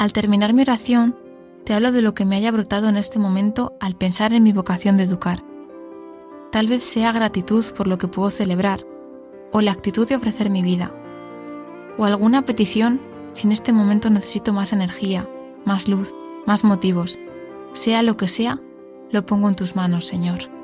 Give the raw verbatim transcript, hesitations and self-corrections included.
Al terminar mi oración, te hablo de lo que me haya brotado en este momento al pensar en mi vocación de educar. Tal vez sea gratitud por lo que puedo celebrar, o la actitud de ofrecer mi vida, o alguna petición si en este momento necesito más energía, más luz, más motivos. Sea lo que sea, lo pongo en tus manos, Señor.